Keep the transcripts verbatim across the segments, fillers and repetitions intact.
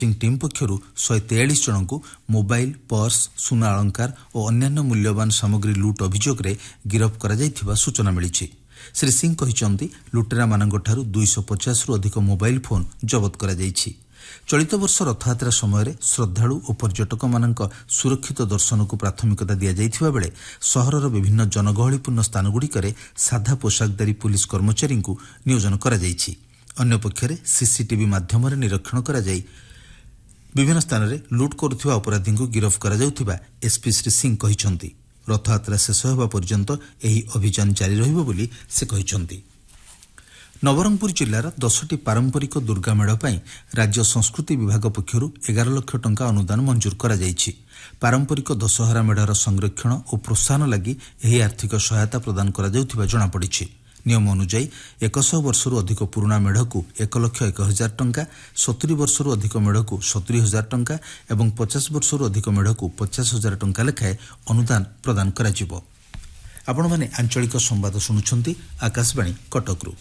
Team पक्षरू शहे तेयालीस जन को मोबाइल पर्स सुना अलंकार और अन्य मूल्यवान सामग्री लुट अभियोग में गिरफ कर सूचना मिली। श्री सिंह कहते लुटेरा मानू दुईश पचास रु अधिक मोबाइल फोन जबत कर चलित वर्ष रथयात्रा समय श्रद्धालु और पर्यटक मान सुरक्षित दर्शन को प्राथमिकता दि जाइथिबा बेले सहरर विभिन्न जनगहलीपूर्ण स्थानगुड़िक साधा पोशाकधारी पुलिस कर्मचारी को नियोजन कर अन्य पक्षरे सीसीटीवी माध्यम निरीक्षण कर विभिन्न स्थान में लुट करुवा अपराधी को गिरफ कर एसपी श्री सिंह कहते रथयात्रा शेष होगा पर्यंत यही अभियान जारी रहिबो बोली से कहते। नवरंगपुर जिलार दसटी पारंपरिक दुर्गा मेढ़ पर राज्य संस्कृति विभाग पक्षर एगार लाख टंका अनुदान मंजूर कर पारंपरिक दशहरा मेढ़र संरक्षण और प्रोत्साहन लगी यह आर्थिक सहायता प्रदान कर जनापड़ी। नियम अनुଯାୟୀ एक सौ वर्षरू अधिक पुराना मेढ़ को एक लक्ष एक हजार टंका, सतुरी वर्षरू अधिक मेढ़ को सतुरी हजार टंका एवं पचास वर्षरू अधिक मेढ़ को पचास हजार टंका लेखाएं अनुदान प्रदान कराजिबो। आपण माने आंचलिक संवाद शुणुछंती आकाशवाणी कटकरू।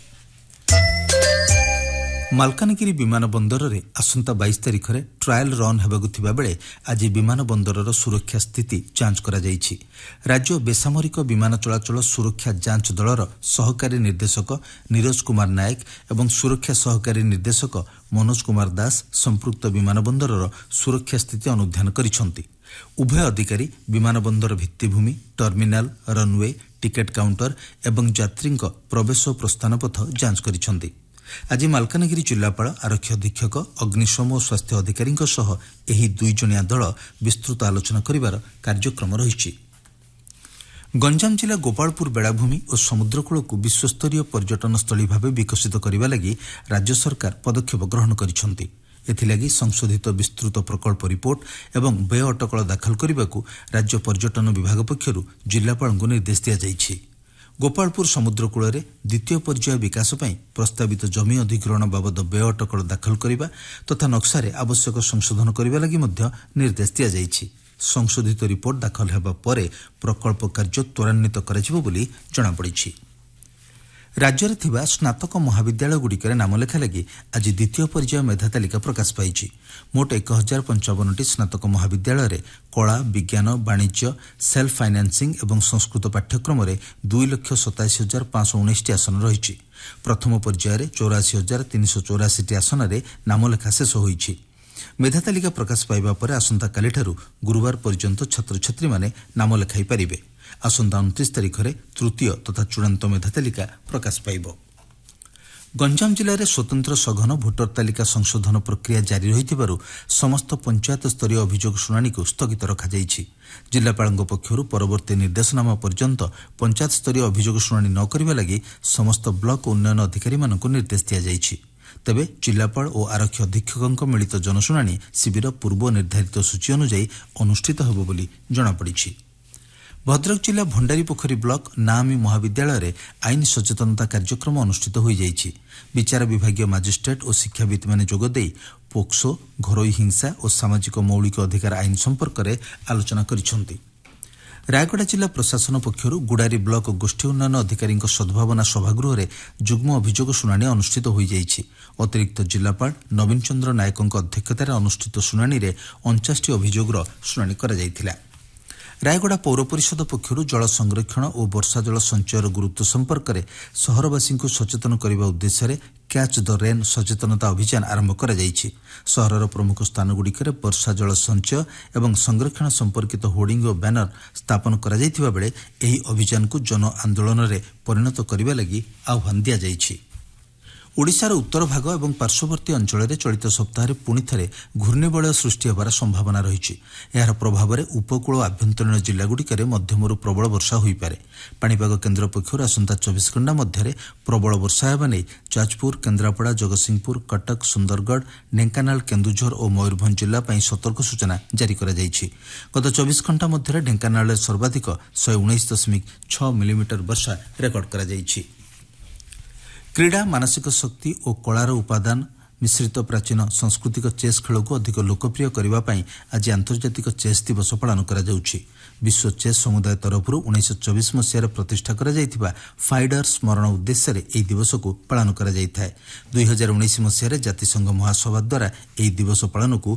मालकानगिरी विमान बंदर रे आसंता बाईस तारिख में ट्रायल रन होगा बेले आज विमान बंदरर सुरक्षा स्थिति जांच करा जायछि। राज्य बेसामरिक विमान चलाचल सुरक्षा जांच दलर सहकारी निर्देशक नीरज कुमार नायक एवं सुरक्षा सहकारी निर्देशक मनोज कुमार दास संपृक्त विमान बंदरर सुरक्षा स्थिति अनुध्यान करिसंति। उभय अधिकारी विमान बंदर भित्तिभूमि, टर्मिनाल, रनवे, टिकेट काउंटर एवं यात्री प्रवेश और प्रस्थान पथ जांच करिसंति। आज मालकानगिरी जिलापाल, आरक्षी अधीक्षक, अग्निशम और स्वास्थ्य अधिकारी एही दुई जणिया दल विस्तृत आलोचना करिवार कार्यक्रम रहिछि। गंजाम जिला गोपालपुर बेलाभूमि और समुद्रकूल को विश्वस्तरीय पर्यटन स्थली भाव विकसित करने लगी राज्य सरकार पदक्षेप ग्रहण करिसंति। एथिलागि संशोधित विस्तृत प्रकल्प रिपोर्ट एवं व्यय अटकल दाखल करने को राज्य पर्यटन विभाग पक्षर जिलापाल को निर्देश दिया जायछि। गोपालपुर समुद्रकूल द्वितीय पर्याय विकास पर प्रस्तावित जमी अधिग्रहण बाबद व्यय अटकल दाखल करने तथा नक्सारे आवश्यक संशोधन करने लगी निर्देश दिया जायछि। संशोधित रिपोर्ट दाखल होगा पर प्रकल्प कार्य त्वरान्वित कराजिबो बोली जणापड़ी। राज्य में थिबा स्नातक महाविद्यालयगुड़िकर नामलेखा लगी आज द्वितीय पर्याय मेधा तालिका प्रकाश पाई। मोट एक हजार पंचावन टी स्नातक महाविद्यालय कला, विज्ञान, वाणिज्य, सेल्फ फाइनान्सिंग एवं संस्कृत पाठ्यक्रम दुई लक्ष सताशी हजार पांच उन्नीस टी आसन रही। प्रथम पर्यायर चौराशी हजार तीन सौ चौराशी टी आसन नामलेखा शेष होईछि। मेधा तालिका प्रकाश पाइबा पर आसंता कालिठारु गुरुवार पर्यंत छात्र छात्री माने नाम लेखाई पारिबे। आसंता उनतीस तारिख में तृतीय तथा चूड़ांत मेधा तालिका प्रकाश पाइब। गंजाम जिले में स्वतंत्र सघन भोटर तालिका संशोधन प्रक्रिया जारी रही समस्त पंचायत स्तरीय अभियोग शुणाणी को स्थगित रखाଯାଇଛି। जिलापाल पक्षर परवर्ती निर्देशनामा पर्यंत पंचायत स्तरीय अभियोग शुणाणी न करने लगी समस्त ब्लॉक उन्नयन अधिकारी मानक निर्देश दिया जायछि। तेबे जिलापाल और आरक्षी अधीक्षक मिलित जनशुणाणी शिविर पूर्व निर्धारित सूची अनुଯାयी अनुष्ठित होब बोली जणापड़ी। भद्रक जिला भंडारीपोखरी ब्लॉक नामी महाविद्यालय आईन सचेतनता कार्यक्रम अनुष्ठित हो जायछि। विचार विभागीय मजिस्ट्रेट और शिक्षाविद माने जोगदे पोक्सो, घरोई हिंसा और सामाजिक मौलिक अधिकार आईन संपर्क में आलोचना करिसंति। रायगड़ा जिला प्रशासन पक्षर गुड़ारी ब्लॉक गोष्ठी उन्नयन अधिकारी सद्भावना सभागृह में जुग्म अभियोग शुणाणी अनुष्ठित हो जायछि। अतिरिक्त जिलापाल नवीन चंद्र नायक अध्यक्षतार अनुष्ठित शुणाणी में अणचाश टी अभियोगर शुणाणी करा जायथिला। रायगड़ा पौर परिषद पक्षर जल संरक्षण और वर्षा जल संचयर गुरुत्व संपर्क में सहरवासी को सचेतन करने उद्देश्य कैच द रेन सचेतनता अभियान आरंभ कर सहरर प्रमुख स्थानगुड़िक वर्षा जल संचय एवं संरक्षण संपर्कित होर्डिंग और बैनर स्थापन कर बेले यह अभियान को जन आंदोलन में परिणत करने लगी आह्वान दि जायछि। ओडिशार उत्तर भाग और पार्श्ववर्ती अंचल चलित सप्ताह पुणी थे घूर्णिबलय सृष्टि होबार संभावना रही। यार प्रभाव में उपकूल और आभ्यंतरीण जिलागुड़िक मध्यमरू प्रबल वर्षा होईपारे। पाणीपाग केन्द्र पक्षर आसंता चौबीस घंटा मध्य प्रबल वर्षा होगा नहीं जाजपुर, केन्द्रापड़ा, जगतसिंहपुर, कटक, सुंदरगढ़, ढेंकानाल, केन्दुझर और मयूरभंज जिला सतर्क सूचना जारी कर गत चौबीस घंटा मध्य ढेंकानाल सर्वाधिक शहे उन्नीस दशमिक छह मिलीमीटर वर्षा रेकर्ड कर। क्रीड़ा, मानसिक शक्ति और कलार उपादान मिश्रित प्राचीन सांस्कृतिक चेस खेल को अधिक लोकप्रिय करने आज आंतर्जातिक चेस दिवस पालन करा जाउछि। विश्व चेस समुदाय तरफ उन्नीस चौबीस मसीह प्रतिष्ठा करा जाइथिबा फाइडर स्मरण उद्देश्य यह दिवस को पालन करा जाइथाय। दुई हजार उन्नीस मसीह जातिसंघ महासभा द्वारा यह दिवस पालन को